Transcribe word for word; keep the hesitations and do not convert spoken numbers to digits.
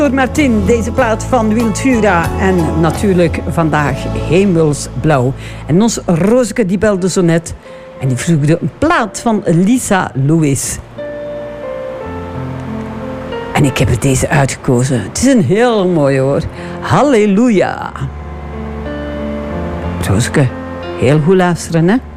Door Martin, deze plaat van Wiltura en natuurlijk vandaag Hemelsblauw. En ons Rooseke die belde zo net en die vroeg een plaat van Lisa Lewis. En ik heb er deze uitgekozen. Het is een heel mooi hoor. Halleluja. Rooseke, heel goed luisteren hè.